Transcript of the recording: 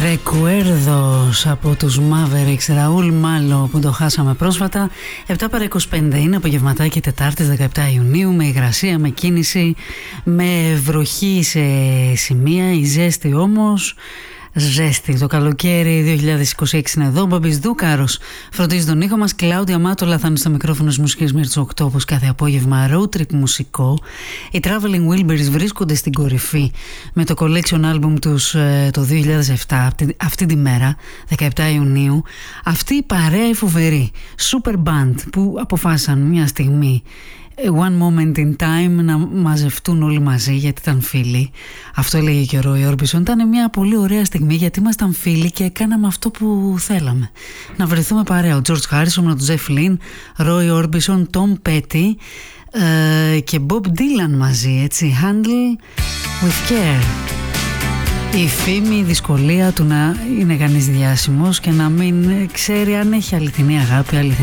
Ρεκουέρδος από τους Mavericks, Ραούλ Μάλο, που το χάσαμε πρόσφατα. 7 παρά 25 είναι απογευματάκι Τετάρτης 17 Ιουνίου, με υγρασία, με κίνηση, με βροχή σε σημεία, η ζέστη όμως. Ζέστη. Το καλοκαίρι 2026 είναι εδώ. Μπαμπής Δούκαρος φροντίζει τον ήχο μας. Κλάουδια Μάτολα θα είναι στο μικρόφωνο της μουσικής μέχρι τις 8, όπως κάθε απόγευμα. Road trip μουσικό. Οι Traveling Wilburys βρίσκονται στην κορυφή με το collection album τους το 2007, αυτή τη μέρα, 17 Ιουνίου. Αυτή η παρέα η φοβερή super band που αποφάσισαν μια στιγμή, one moment in time, να μαζευτούν όλοι μαζί γιατί ήταν φίλοι. Αυτό έλεγε και ο Roy Orbison. Ήταν μια πολύ ωραία στιγμή γιατί ήμασταν φίλοι και κάναμε αυτό που θέλαμε, να βρεθούμε παρέα. Ο George Harrison με τον Jeff Lynne, Roy Orbison, Tom Petty και Bob Dylan μαζί, έτσι. Handle with care. Η φήμη, η δυσκολία του να είναι κανείς διάσημος και να μην ξέρει αν έχει αληθινή αγάπη, αληθινή